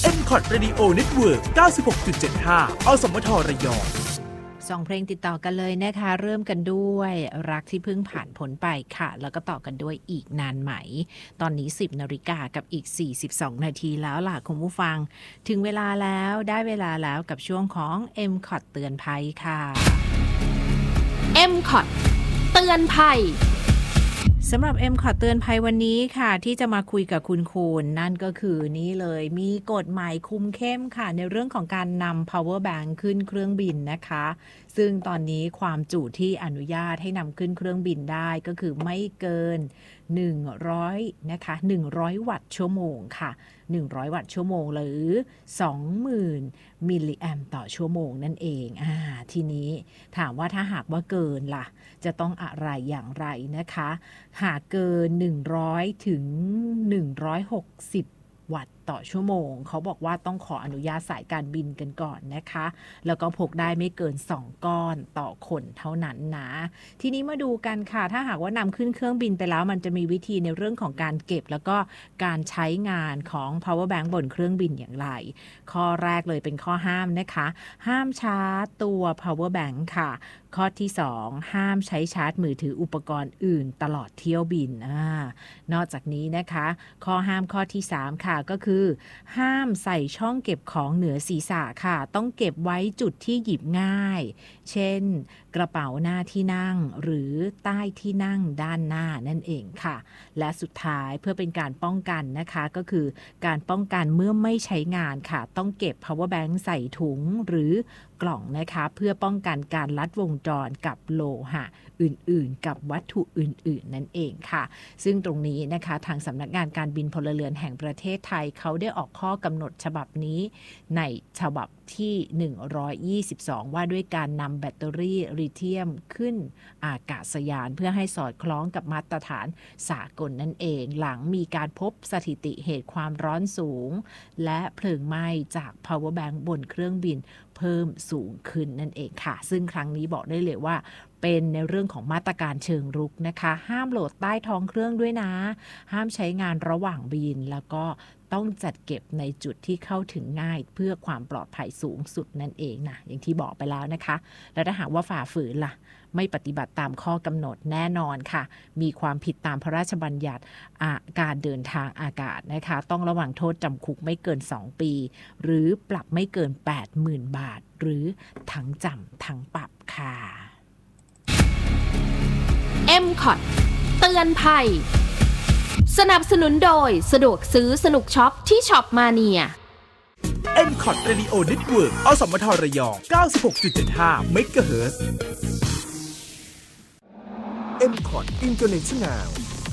MCOT Radio Network 96.75 อสมทระยอง 2 เพลงติดต่อกันเลยนะคะเริ่มกันด้วยรักที่เพิ่งผ่านพ้นไปค่ะแล้วก็ต่อกันด้วยอีกนานไหมตอนนี้ 10 นาฬิกากับอีก42นาทีแล้วล่ะคุณผู้ฟังถึงเวลาแล้วได้เวลาแล้วกับช่วงของ MCOT เตือนภัยค่ะ MCOT เตือนภัยสำหรับ MCOT เตือนภัยวันนี้ค่ะที่จะมาคุยกับคุณคูณนั่นก็คือนี่เลยมีกฎหมายคุมเข้มค่ะในเรื่องของการนำ power bank ขึ้นเครื่องบินนะคะซึ่งตอนนี้ความจุที่อนุญาตให้นำขึ้นเครื่องบินได้ก็คือไม่เกิน100นะคะ100วัตต์ชั่วโมงค่ะ100วัตต์ชั่วโมงหรือ 20,000 มิลลิแอมป์ต่อชั่วโมงนั่นเองทีนี้ถามว่าถ้าหากว่าเกินล่ะจะต้องอะไรอย่างไรนะคะหากเกิน100ถึง160วัตต์ต่อชั่วโมงเขาบอกว่าต้องขออนุญาตสายการบินกันก่อนนะคะแล้วก็พกได้ไม่เกิน2ก้อนต่อคนเท่านั้นนะทีนี้มาดูกันค่ะถ้าหากว่านำขึ้นเครื่องบินไปแล้วมันจะมีวิธีในเรื่องของการเก็บแล้วก็การใช้งานของ power bank บนเครื่องบินอย่างไรข้อแรกเลยเป็นข้อห้ามนะคะห้ามชาร์จตัว power bank ค่ะข้อที่2ห้ามใช้ชาร์จมือถืออุปกรณ์อื่นตลอดเที่ยวบินนอกจากนี้นะคะข้อห้ามข้อที่3ค่ะก็คือห้ามใส่ช่องเก็บของเหนือศีรษะค่ะต้องเก็บไว้จุดที่หยิบง่ายเช่นกระเป๋าหน้าที่นั่งหรือใต้ที่นั่งด้านหน้านั่นเองค่ะและสุดท้ายเพื่อเป็นการป้องกันนะคะก็คือการป้องกันเมื่อไม่ใช้งานค่ะต้องเก็บ power bank ใส่ถุงหรือกล่องนะคะเพื่อป้องกันการลัดวงจรกับโลหะอื่นๆกับวัตถุอื่นๆนั่นเองค่ะซึ่งตรงนี้นะคะทางสำนักงานการบินพลเรือนแห่งประเทศไทยเขาได้ออกข้อกำหนดฉบับนี้ในฉบับที่122ว่าด้วยการนำแบตเตอรี่ลิเธียมขึ้นอากาศยานเพื่อให้สอดคล้องกับมาตรฐานสากลนั่นเองหลังมีการพบสถิติเหตุความร้อนสูงและเพลิงไหม้จาก power bank บนเครื่องบินเพิ่มสูงขึ้นนั่นเองค่ะซึ่งครั้งนี้บอกได้เลยว่าเป็นในเรื่องของมาตรการเชิงรุกนะคะห้ามโหลดใต้ท้องเครื่องด้วยนะห้ามใช้งานระหว่างบินแล้วก็ต้องจัดเก็บในจุดที่เข้าถึงง่ายเพื่อความปลอดภัยสูงสุดนั่นเองนะอย่างที่บอกไปแล้วนะคะแล้วถ้าหากว่าฝ่าฝืนล่ะไม่ปฏิบัติตามข้อกำหนดแน่นอนค่ะมีความผิดตามพระราชบัญญัติการเดินทางอากาศนะคะต้องระวังโทษจำคุกไม่เกิน2ปีหรือปรับไม่เกิน 80,000 บาทหรือทั้งจำทั้งปรับค่ะ MCOT เตือนภัยสนับสนุนโดยสะดวกซื้อสนุกช็อปที่ช็อปมาเนีย MCOT Radio Network อสมทระยอง 96.75 เมกะเฮิรตซ์ MCOT International